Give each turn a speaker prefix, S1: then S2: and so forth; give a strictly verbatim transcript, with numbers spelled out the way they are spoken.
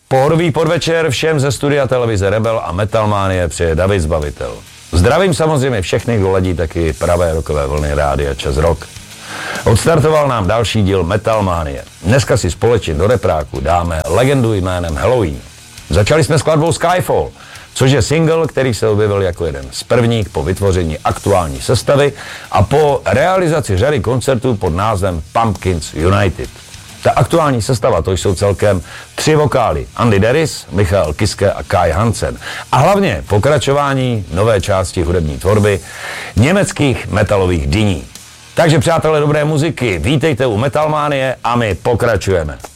S1: Pohodový podvečer všem ze studia televize Rebel a Metalmanie přeje David Zbavitel. Zdravím samozřejmě všechny, kdo ladí taky pravé rokové vlny Rádia Čas Rock. Odstartoval nám další díl Metalmanie. Dneska si společně do repráku dáme legendu jménem Helloween. Začali jsme skladbou Skyfall, což je single, který se objevil jako jeden z prvních po vytvoření aktuální sestavy a po realizaci řady koncertů pod názvem Pumpkins United. Ta aktuální sestava, to jsou celkem tři vokály. Andy Deris, Michael Kiske a Kai Hansen. A hlavně pokračování nové části hudební tvorby německých metalových dyní. Takže přátelé dobré muziky, vítejte u Metalmanie a my pokračujeme.